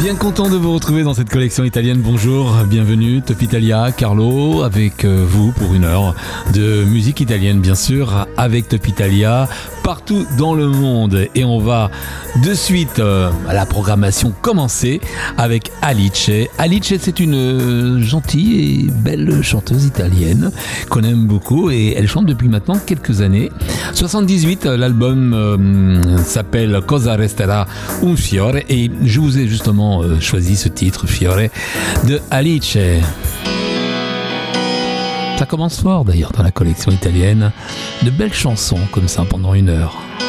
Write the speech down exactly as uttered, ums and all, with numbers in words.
Bien content de vous retrouver dans cette collection italienne. Bonjour, bienvenue, Top Italia, Carlo, avec vous pour une heure de musique italienne, bien sûr, avec Top Italia, partout dans le monde. Et on va de suite euh, à la programmation commencer avec Alice. Alice, c'est une euh, gentille et belle chanteuse italienne qu'on aime beaucoup et elle chante depuis maintenant quelques années. soixante-dix-huit, l'album euh, s'appelle Cosa Resterà un Fiore et je vous ai justement euh, choisi ce titre Fiore de Alice. Ça commence fort d'ailleurs dans la collection italienne, de belles chansons comme ça pendant une heure.